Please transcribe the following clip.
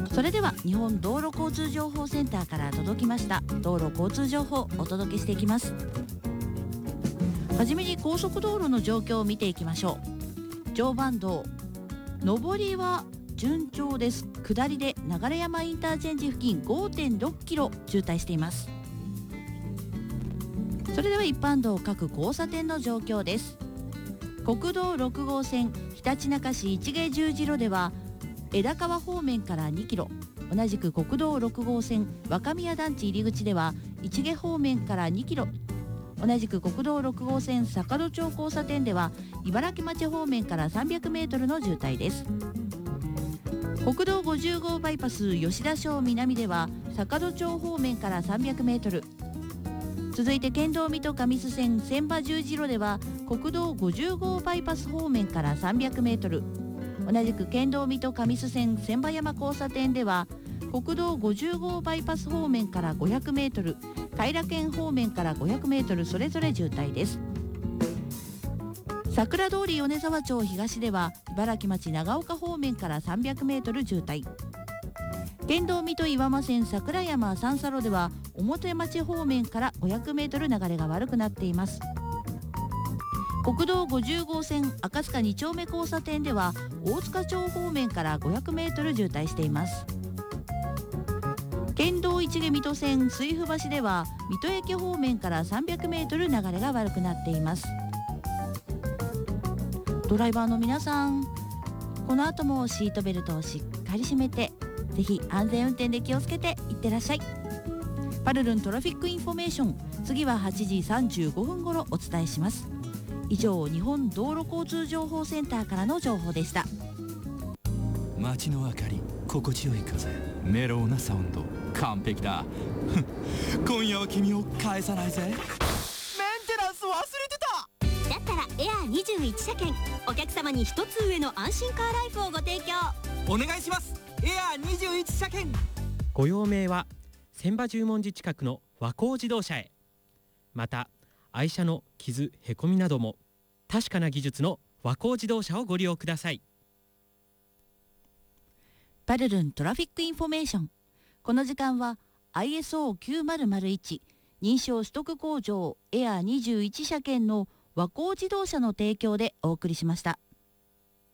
それでは日本道路交通情報センターから届きました道路交通情報をお届けしていきます。はじめに高速道路の状況を見ていきましょう。常磐道上りは順調です。下りで流山インターチェンジ付近 5.6 キロ渋滞しています。それでは一般道各交差点の状況です。国道6号線ひたちなか市市毛十字路では枝川方面から2キロ、同じく国道6号線若宮団地入り口では市毛方面から2キロ、同じく国道6号線坂戸町交差点では茨城町方面から300メートルの渋滞です。国道50号バイパス吉田小南では坂戸町方面から300メートル、続いて県道水戸上須線千葉十字路では国道50号バイパス方面から300メートル、同じく県道水戸上須線千葉山交差点では国道50号バイパス方面から500メートル、偕楽園方面から500メートルそれぞれ渋滞です。桜通り米沢町東では茨城町長岡方面から300メートル渋滞、県道水戸岩間線桜山三叉路では表町方面から500メートル流れが悪くなっています。国道50号線赤塚2丁目交差点では大塚町方面から500メートル渋滞しています。県道市毛水戸線水府橋では水戸駅方面から300メートル流れが悪くなっています。ドライバーの皆さん、この後もシートベルトをしっかり締めて、ぜひ安全運転で気をつけていってらっしゃい。パルルントラフィックインフォメーション、次は8時35分頃お伝えします。以上、日本道路交通情報センターからの情報でした。 街の明かり、心地よい風、メロウなサウンド、完璧だ今夜は君を返さないぜ。メンテナンス忘れてた。 だったらエアー21車検、お客様に一つ上の安心カーライフをご提供お願いします。エアー21車検。 ご用命は千葉十文字近くの和光自動車へ。また愛車の傷へこみなども確かな技術の和光自動車をご利用ください。 パルルントラフィックインフォメーション、この時間は ISO9001 認証取得工場エアー21車検の和光自動車の提供でお送りしました。